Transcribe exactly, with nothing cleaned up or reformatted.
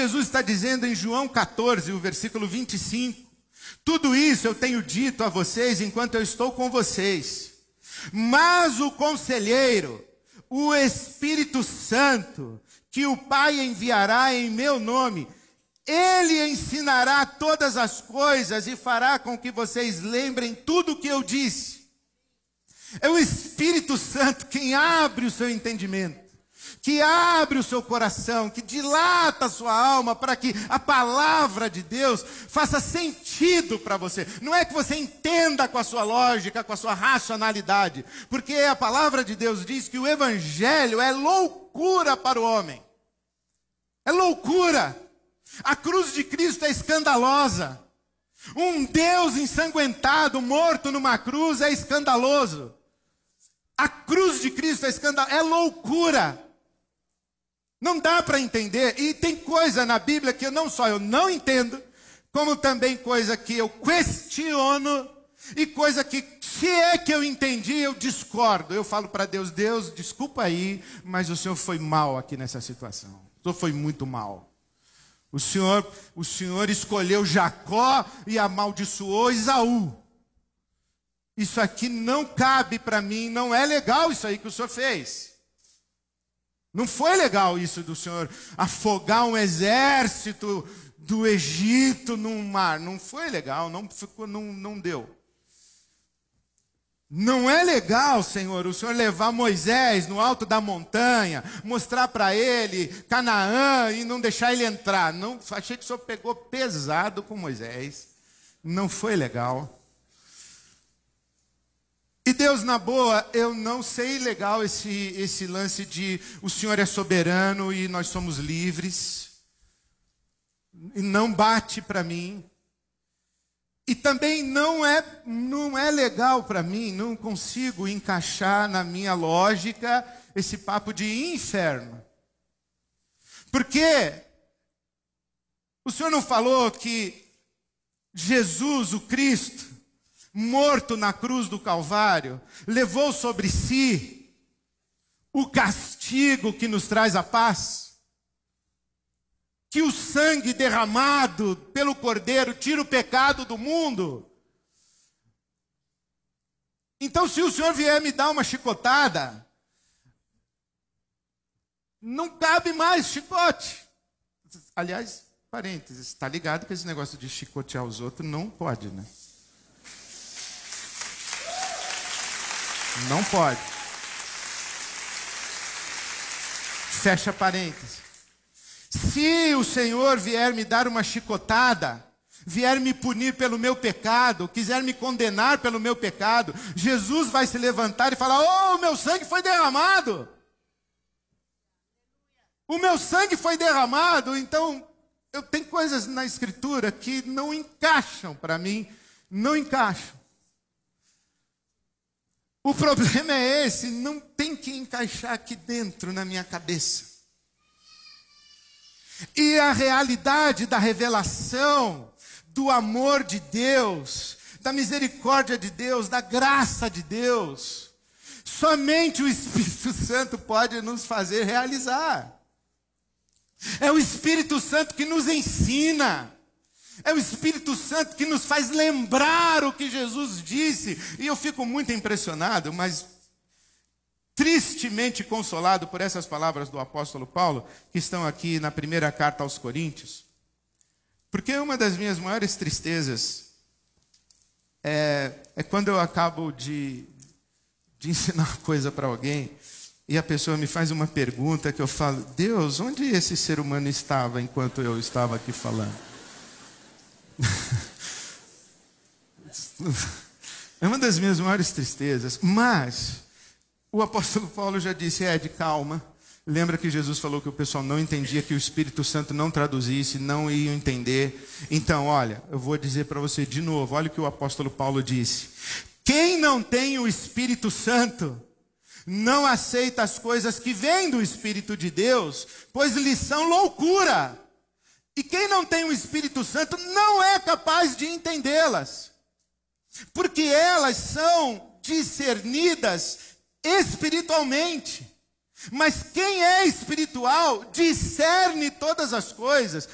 Jesus está dizendo em João catorze, o versículo vinte e cinco. Tudo isso eu tenho dito a vocês enquanto eu estou com vocês. Mas o conselheiro, o Espírito Santo, que o Pai enviará em meu nome, ele ensinará todas as coisas e fará com que vocês lembrem tudo o que eu disse. É o Espírito Santo quem abre o seu entendimento, que abre o seu coração, que dilata a sua alma para que a palavra de Deus faça sentido para você. Não é que você entenda com a sua lógica, com a sua racionalidade, porque a palavra de Deus diz que o evangelho é loucura para o homem. É loucura. A cruz de Cristo é escandalosa. Um Deus ensanguentado, morto numa cruz é escandaloso. A cruz de Cristo é escandalosa, é loucura. Não dá para entender, e tem coisa na Bíblia que eu não só eu não entendo, como também coisa que eu questiono, e coisa que, se é que eu entendi, eu discordo. Eu falo para Deus, Deus, desculpa aí, mas o Senhor foi mal aqui nessa situação. O Senhor foi muito mal. O Senhor, o Senhor escolheu Jacó e amaldiçoou Esaú. Isso aqui não cabe para mim, não é legal isso aí que o Senhor fez. Não foi legal isso do Senhor afogar um exército do Egito no mar. Não foi legal, não, ficou, não, não deu. Não é legal, Senhor, o Senhor levar Moisés no alto da montanha, mostrar para ele Canaã e não deixar ele entrar. Não, achei que o Senhor pegou pesado com Moisés. Não foi legal. E Deus, na boa, eu não sei legal esse, esse lance de o Senhor é soberano e nós somos livres. E não bate para mim. E também não é, não é legal para mim, não consigo encaixar na minha lógica esse papo de inferno. Porque o Senhor não falou que Jesus, o Cristo, morto na cruz do Calvário, levou sobre si o castigo que nos traz a paz? Que o sangue derramado pelo Cordeiro tira o pecado do mundo? Então, se o Senhor vier me dar uma chicotada, não cabe mais chicote. Aliás, parênteses, está ligado que esse negócio de chicotear os outros não pode, né? Não pode. Fecha parênteses. Se o Senhor vier me dar uma chicotada, vier me punir pelo meu pecado, quiser me condenar pelo meu pecado, Jesus vai se levantar e falar: oh, o meu sangue foi derramado. O meu sangue foi derramado. Então, eu tenho coisas na Escritura que não encaixam para mim, não encaixam. O problema é esse, não tem que encaixar aqui dentro na minha cabeça. E a realidade da revelação, do amor de Deus, da misericórdia de Deus, da graça de Deus, somente o Espírito Santo pode nos fazer realizar. É o Espírito Santo que nos ensina. É o Espírito Santo que nos faz lembrar o que Jesus disse. E eu fico muito impressionado, mas tristemente consolado por essas palavras do apóstolo Paulo, que estão aqui na primeira carta aos Coríntios. Porque uma das minhas maiores tristezas é, é quando eu acabo de, de ensinar uma coisa para alguém e a pessoa me faz uma pergunta que eu falo: Deus, onde esse ser humano estava enquanto eu estava aqui falando? É uma das minhas maiores tristezas. Mas o apóstolo Paulo já disse: Ed, calma. Lembra que Jesus falou que o pessoal não entendia, que o Espírito Santo não traduzisse, não iam entender. Então, olha, eu vou dizer para você de novo. Olha o que o apóstolo Paulo disse: quem não tem o Espírito Santo não aceita as coisas que vêm do Espírito de Deus, pois lhes são loucura. E quem não tem o Espírito Santo não é capaz de entendê-las, porque elas são discernidas espiritualmente. Mas quem é espiritual discerne todas as coisas,